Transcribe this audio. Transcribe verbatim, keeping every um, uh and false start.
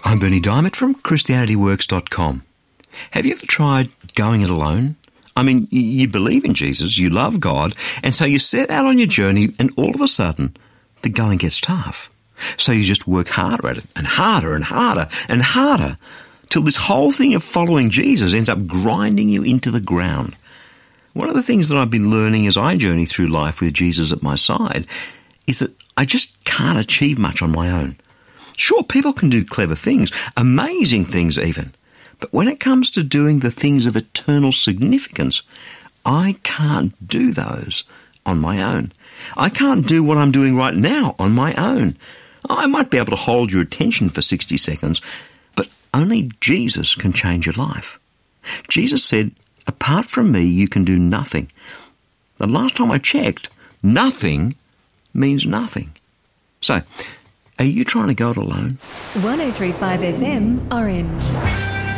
I'm Berni Dymet from Christianity Works dot com. Have you ever tried going it alone? I mean, you believe in Jesus, you love God, and so you set out on your journey and all of a sudden, the going gets tough. So you just work harder at it, and harder and harder and harder, till this whole thing of following Jesus ends up grinding you into the ground. One of the things that I've been learning as I journey through life with Jesus at my side is that I just can't achieve much on my own. Sure, people can do clever things, amazing things even. But when it comes to doing the things of eternal significance, I can't do those on my own. I can't do what I'm doing right now on my own. I might be able to hold your attention for sixty seconds, but only Jesus can change your life. Jesus said, apart from me, you can do nothing. The last time I checked, nothing means nothing. So, are you trying to go it alone? one oh three point five F M, Orange.